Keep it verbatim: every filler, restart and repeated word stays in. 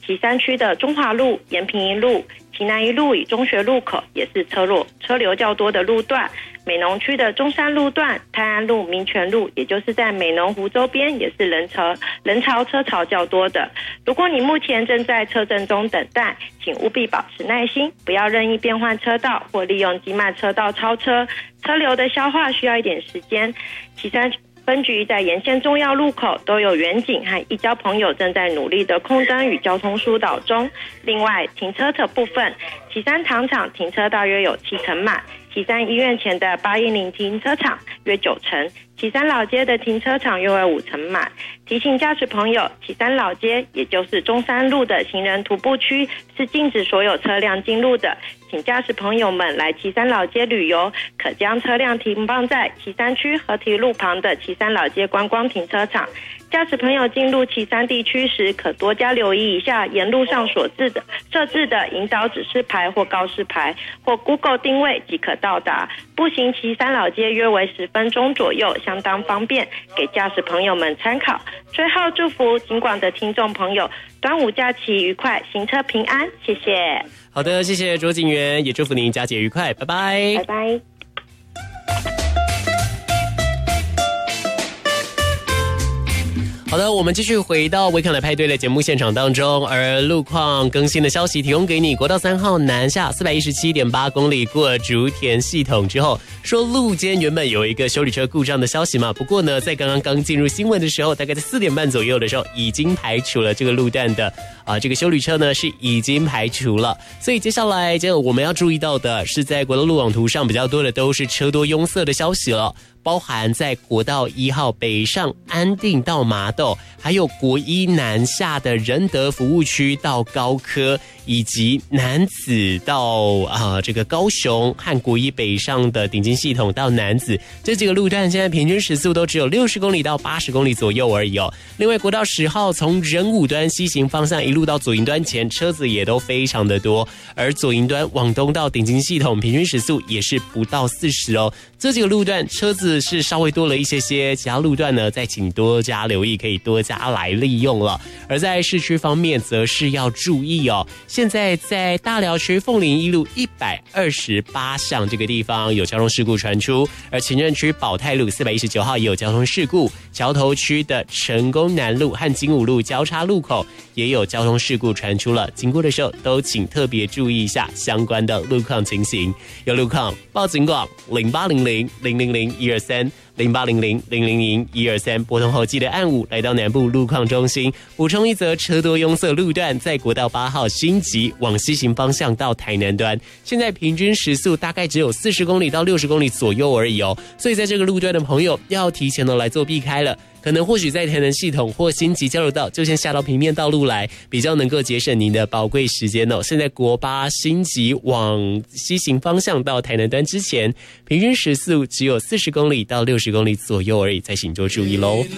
旗山区的中华路、延平一路、旗南一路与中学路口也是车流车流较多的路段。美浓区的中山路段、泰安路、民权路，也就是在美浓湖周边，也是人潮人潮车潮较多的。如果你目前正在车阵中等待，请务必保持耐心，不要任意变换车道或利用机慢车道超车，车流的消化需要一点时间。旗山分局在沿线重要路口都有远警和一交朋友正在努力的空灯与交通疏导中。另外，停车的部分，旗山糖厂停车大约有七成满，旗山医院前的八一零停车场约九成，旗山老街的停车场约为五成满。提醒驾驶朋友，旗山老街也就是中山路的行人徒步区是禁止所有车辆进入的，请驾驶朋友们来旗山老街旅游，可将车辆停放在旗山区河堤路旁的旗山老街观光停车场。驾驶朋友进入旗山地区时，可多加留意一下沿路上所置的设置的引导指示牌或告示牌，或 Google 定位即可到达。步行旗山老街约为十分钟左右，相当方便，给驾驶朋友们参考。最后祝福警广的听众朋友端午假期愉快，行车平安，谢谢。 好的，谢谢卓警员，也祝福您佳节愉快，拜拜， 拜拜。 好的，我们继续回到维康来派对的节目现场当中，而路况更新的消息提供给你。国道三号南下四百一十七点八公里过竹田系统之后，说路肩原本有一个休旅车故障的消息嘛，不过呢，在刚刚刚进入新闻的时候，大概在四点半左右的时候，已经排除了这个路段的啊、呃，这个休旅车呢是已经排除了。所以接下来这我们要注意到的是，在国道路网图上比较多的都是车多拥塞的消息了。包含在国道一号北上安定到麻豆，还有国一南下的仁德服务区到高科，以及楠梓到啊、呃、这个高雄和国一北上的顶尖系统到楠梓，这几个路段现在平均时速都只有六十公里到八十公里左右而已哦。另外，国道十号从仁武端西行方向一路到左营端前，车子也都非常的多，而左营端往东到顶尖系统平均时速也是不到四十哦。这几个路段车子是稍微多了一些些，其他路段呢再请多加留意，可以多加来利用了。而在市区方面则是要注意哦，现在在大寮区凤林一路一百二十八巷这个地方有交通事故传出，而前镇区保泰路四百一十九号也有交通事故，桥头区的成功南路和金武路交叉路口也有交通事故传出了，经过的时候都请特别注意一下相关的路况情形。有路况报警广零八零零零零零一二三零八零零零零零一二三，拨通后记得按五来到南部路况中心。补充一则车多拥塞路段，在国道八号新集往西行方向到台南端，现在平均时速大概只有四十公里到六十公里左右而已哦，所以在这个路段的朋友要提前的来做避开了。可能或许在台南系统或新集交流道就先下到平面道路来，比较能够节省您的宝贵时间哦。现在国八新集往西行方向到台南端之前，平均时速只有四十公里到六十公里左右而已，再请多注意喽。